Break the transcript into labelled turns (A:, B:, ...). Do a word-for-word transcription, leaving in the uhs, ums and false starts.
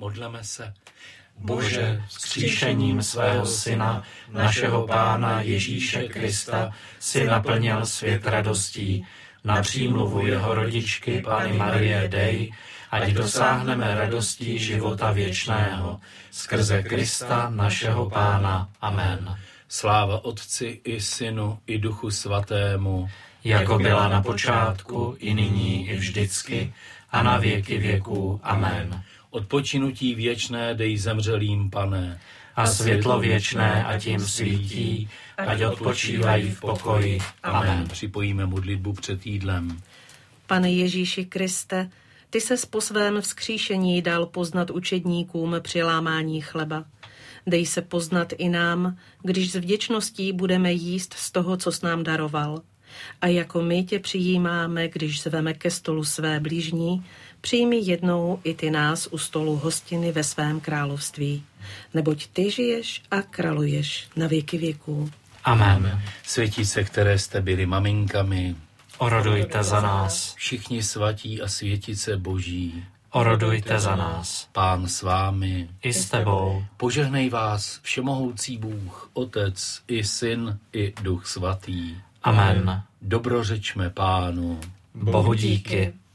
A: Modleme se.
B: Bože, vzkříšením svého Syna, našeho Pána Ježíše Krista, si naplnil svět radostí. Na přímluvu jeho rodičky, Panny Marie, dej, ať dosáhneme radostí života věčného. Skrze Krista, našeho Pána. Amen.
A: Sláva Otci i Synu i Duchu Svatému,
B: jako byla na počátku, i nyní, i vždycky, a na věky věků. Amen.
A: Odpočinutí věčné dej zemřelým, Pane,
B: a světlo věčné ať jim svítí, ať odpočívají v pokoji. Amen.
A: Připojíme modlitbu před jídlem.
C: Pane Ježíši Kriste, ty ses po svém vzkříšení dal poznat učedníkům při lámání chleba. Dej se poznat i nám, když s vděčností budeme jíst z toho, co s nám daroval. A jako my tě přijímáme, když zveme ke stolu své blížní, přijmi jednou i ty nás u stolu hostiny ve svém království. Neboť ty žiješ a králuješ na věky věků.
B: Amen.
A: Světice, které jste byli maminkami,
B: orodujte za nás.
A: Všichni svatí a světice boží,
B: orodujte za nás.
A: Pán s vámi
B: i s tebou.
A: Požehnej vás všemohoucí Bůh, Otec i Syn i Duch Svatý.
B: Amen.
A: Dobrořečme Pánu.
B: Bohu díky.